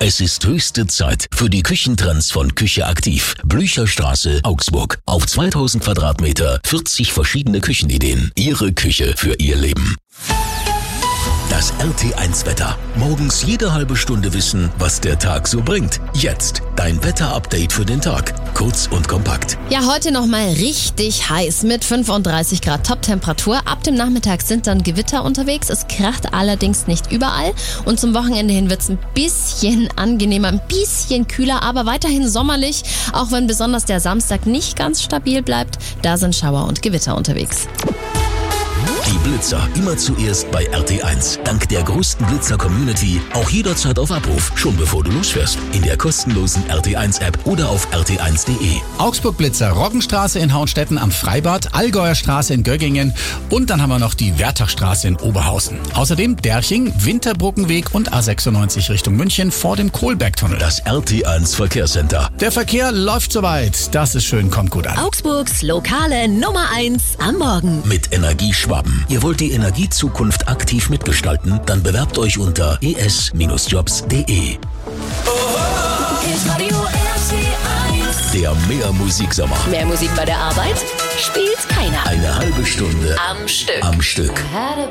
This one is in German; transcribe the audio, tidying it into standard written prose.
Es ist höchste Zeit für die Küchentrends von Küche Aktiv. Blücherstraße, Augsburg. Auf 2000 Quadratmeter, 40 verschiedene Küchenideen. Ihre Küche für Ihr Leben. Das RT1-Wetter. Morgens jede halbe Stunde wissen, was der Tag so bringt. Jetzt dein Wetter-Update für den Tag. Kurz und kompakt. Ja, heute nochmal richtig heiß mit 35 Grad Top-Temperatur. Ab dem Nachmittag sind dann Gewitter unterwegs. Es kracht allerdings nicht überall. Und zum Wochenende hin wird es ein bisschen angenehmer, ein bisschen kühler, aber weiterhin sommerlich. Auch wenn besonders der Samstag nicht ganz stabil bleibt. Da sind Schauer und Gewitter unterwegs. Die Blitzer immer zuerst bei RT1. Dank der größten Blitzer-Community auch jederzeit auf Abruf, schon bevor du losfährst. In der kostenlosen RT1-App oder auf rt1.de. Augsburg Blitzer, Roggenstraße in Hauenstetten am Freibad, Allgäuer Straße in Göggingen und dann haben wir noch die Wertachstraße in Oberhausen. Außerdem Derching, Winterbrückenweg und A96 Richtung München vor dem Kohlbergtunnel. Das RT1 Verkehrscenter. Der Verkehr läuft soweit. Das ist schön, kommt gut an. Augsburgs lokale Nummer 1 am Morgen. Mit Energieschwaben. Ihr wollt die Energiezukunft aktiv mitgestalten? Dann bewerbt euch unter es-jobs.de. Der Mehr-Musiksommer. Mehr Musik bei der Arbeit? Spielt keiner. Eine halbe Stunde Am Stück. Am Stück.